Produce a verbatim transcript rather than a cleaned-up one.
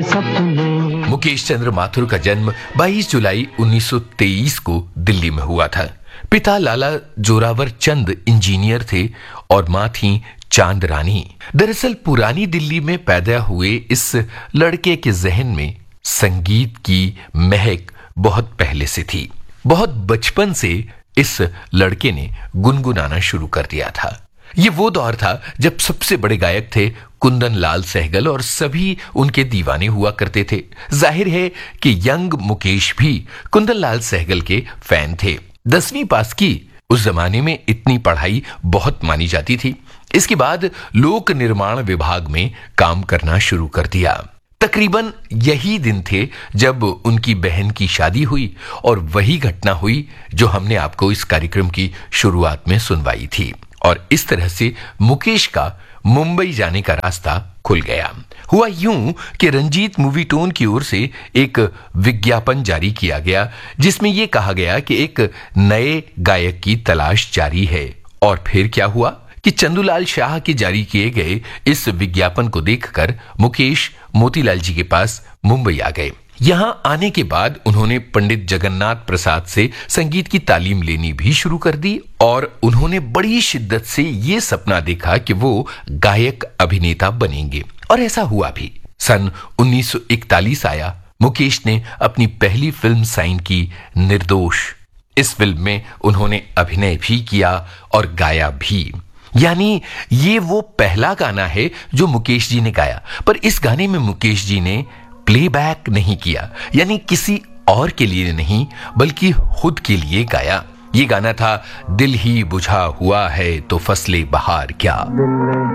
सपने। मुकेश चंद्र माथुर का जन्म बाईस जुलाई उन्नीस सौ तेईस को दिल्ली में हुआ था। पिता लाला जोरावर चंद इंजीनियर थे और मां थी चांद रानी। दरअसल पुरानी दिल्ली में पैदा हुए इस लड़के के जहन में संगीत की महक बहुत पहले से थी। बहुत बचपन से इस लड़के ने गुनगुनाना शुरू कर दिया था। ये वो दौर था जब सबसे बड़े गायक थे कुंदन लाल सहगल और सभी उनके दीवाने हुआ करते थे। जाहिर है कि यंग मुकेश भी कुंदन लाल सहगल के फैन थे। दसवीं पास की। उस जमाने में इतनी पढ़ाई बहुत मानी जाती थी। इसके बाद लोक निर्माण विभाग में काम करना शुरू कर दिया। तकरीबन यही दिन थे जब उनकी बहन की शादी हुई और वही घटना हुई जो हमने आपको इस कार्यक्रम की शुरुआत में सुनवाई थी। और इस तरह से मुकेश का मुंबई जाने का रास्ता खुल गया। हुआ यूं कि रंजीत मूवी टोन की ओर से एक विज्ञापन जारी किया गया जिसमें यह कहा गया कि एक नए गायक की तलाश जारी है। और फिर क्या हुआ कि चंदूलाल शाह के जारी किए गए इस विज्ञापन को देखकर मुकेश मोतीलाल जी के पास मुंबई आ गए। यहां आने के बाद उन्होंने पंडित जगन्नाथ प्रसाद से संगीत की तालीम लेनी भी शुरू कर दी और उन्होंने बड़ी शिद्दत से यह सपना देखा कि वो गायक अभिनेता बनेंगे और ऐसा हुआ भी। सन उन्नीस सौ इकतालीस आया। मुकेश ने अपनी पहली फिल्म साइन की, निर्दोष। इस फिल्म में उन्होंने अभिनय भी किया और गाया भी। यानी ये वो पहला गाना है जो मुकेश जी ने गाया। पर इस गाने में मुकेश जी ने प्लेबैक नहीं किया, यानी किसी और के लिए नहीं बल्कि खुद के लिए गाया। ये गाना था दिल ही बुझा हुआ है तो फसले बहार क्या।